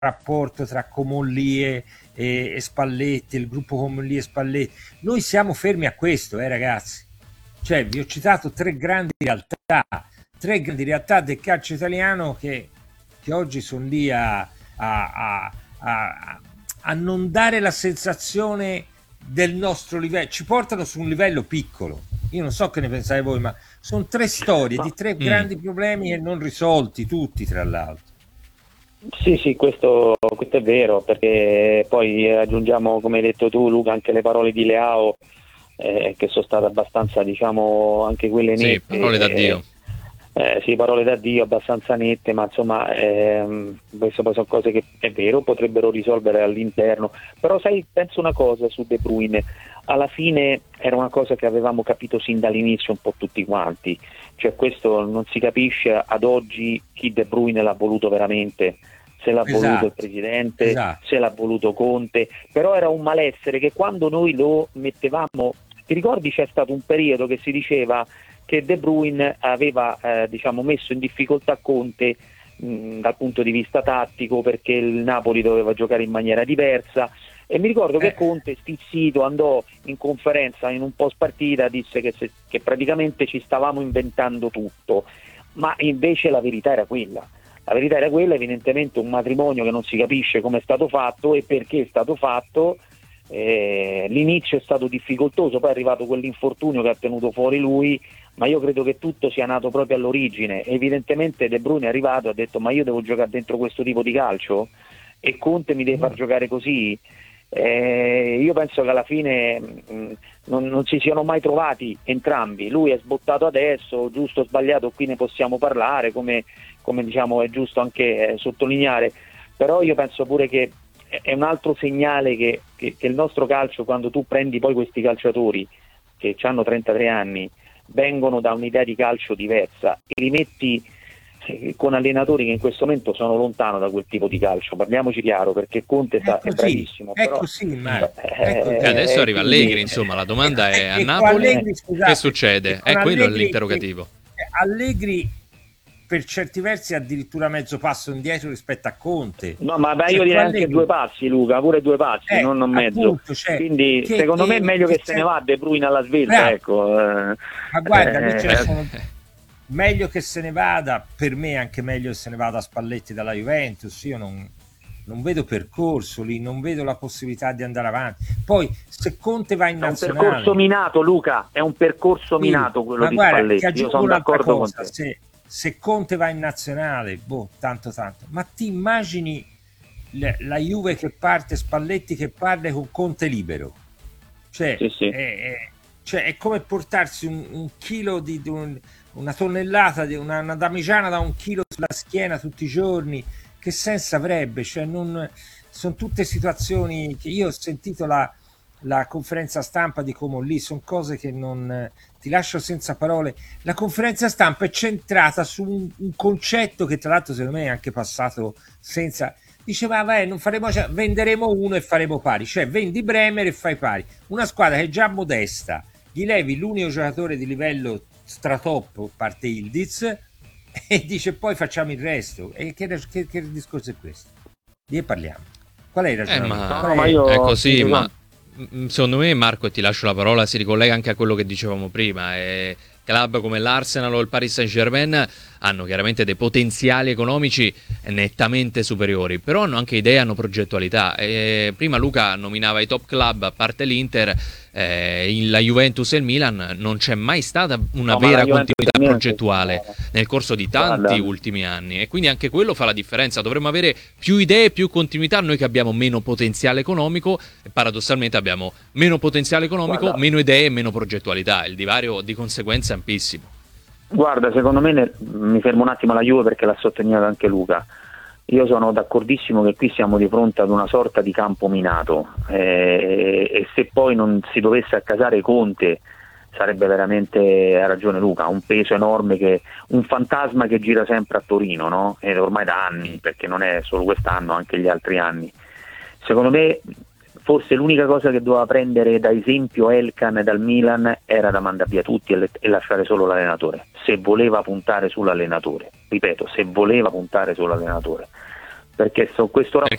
rapporto tra Comolli e Spalletti, il gruppo Comolli e Spalletti. Noi siamo fermi a questo, ragazzi. Cioè, vi ho citato tre grandi realtà del calcio italiano che oggi sono lì a non dare la sensazione del nostro livello, ci portano su un livello piccolo. Io non so che ne pensate voi, ma sono tre storie di tre grandi problemi e non risolti tutti, tra l'altro. Sì, questo è vero, perché poi aggiungiamo, come hai detto tu Luca, anche le parole di Leao, che sono state abbastanza, diciamo, anche quelle nette. Sì, parole da Dio. Sì, parole da Dio abbastanza nette, ma insomma queste poi sono cose che è vero potrebbero risolvere all'interno. Però sai, penso una cosa su De Bruyne, alla fine era una cosa che avevamo capito sin dall'inizio un po' tutti quanti, cioè questo non si capisce ad oggi chi De Bruyne l'ha voluto veramente, se l'ha voluto il presidente, se l'ha voluto Conte, però era un malessere che quando noi lo mettevamo, ti ricordi, c'è stato un periodo che si diceva che De Bruyne aveva diciamo messo in difficoltà Conte dal punto di vista tattico, perché il Napoli doveva giocare in maniera diversa, e mi ricordo che Conte, stizzito, andò in conferenza in un post partita, disse che praticamente ci stavamo inventando tutto, ma invece la verità era quella. La verità era quella, evidentemente un matrimonio che non si capisce come è stato fatto e perché è stato fatto. L'inizio è stato difficoltoso, poi è arrivato quell'infortunio che ha tenuto fuori lui, ma io credo che tutto sia nato proprio all'origine. Evidentemente De Bruyne è arrivato e ha detto: ma io devo giocare dentro questo tipo di calcio e Conte mi deve far giocare così. Io penso che alla fine non si siano mai trovati entrambi. Lui è sbottato adesso, giusto o sbagliato qui ne possiamo parlare, come diciamo è giusto anche sottolineare, però io penso pure che è un altro segnale che il nostro calcio, quando tu prendi poi questi calciatori che hanno 33 anni, vengono da un'idea di calcio diversa e li metti con allenatori che in questo momento sono lontano da quel tipo di calcio, parliamoci chiaro, perché Conte è bravissimo, è però così, adesso arriva Allegri, insomma la domanda è: a Napoli Allegri, che succede? È quello l'interrogativo. Allegri per certi versi addirittura mezzo passo indietro rispetto a Conte. No, ma io direi anche due passi, Luca, pure due passi, non mezzo. Appunto, quindi secondo me è meglio che se ne va De Bruyne alla svelta, ecco. Ma guarda, meglio che se ne vada, per me anche meglio che se ne vada Spalletti dalla Juventus. Io non vedo percorso lì, non vedo la possibilità di andare avanti. Poi se Conte va in nazionale, è un percorso minato, Luca, è un percorso minato quello di Spalletti. Io sono d'accordo con te. Se Conte va in nazionale, tanto, ma ti immagini la Juve che parte, Spalletti che parla con Conte libero? Cioè, sì. È come portarsi un chilo una tonnellata di una damigiana da 1 chilo sulla schiena tutti i giorni. Che senso avrebbe? Cioè, sono tutte situazioni che io ho sentito la conferenza stampa di Comolli, sono cose che non ti lascio senza parole. La conferenza stampa è centrata su un concetto che tra l'altro secondo me è anche passato senza. Diceva venderemo uno e faremo pari, cioè vendi Bremer e fai pari. Una squadra che è già modesta, gli levi l'unico giocatore di livello stratop, parte Ildiz, e dice poi facciamo il resto. E che discorso è questo? Di che parliamo? Qual è il ragionamento? È così, ma secondo me, Marco, e ti lascio la parola, si ricollega anche a quello che dicevamo prima. Club come l'Arsenal o il Paris Saint-Germain hanno chiaramente dei potenziali economici nettamente superiori, però hanno anche idee, hanno progettualità. Prima Luca nominava i top club, a parte l'Inter, la Juventus e il Milan, non c'è mai stata una vera continuità progettuale nel corso di tanti ultimi anni, e quindi anche quello fa la differenza. Dovremmo avere più idee, più continuità, noi che abbiamo meno potenziale economico, e paradossalmente abbiamo meno potenziale economico, meno idee e meno progettualità. Il divario di conseguenza è ampissimo. Guarda, secondo me, mi fermo un attimo alla Juve perché l'ha sottolineato anche Luca. Io sono d'accordissimo che qui siamo di fronte ad una sorta di campo minato, e se poi non si dovesse accasare Conte sarebbe veramente, ha ragione Luca, un peso enorme, un fantasma che gira sempre a Torino, no? E ormai da anni, perché non è solo quest'anno, anche gli altri anni. Secondo me forse l'unica cosa che doveva prendere da esempio Elkan dal Milan era da mandare via tutti e lasciare solo l'allenatore, se voleva puntare sull'allenatore, ripeto, se voleva puntare sull'allenatore. perché questo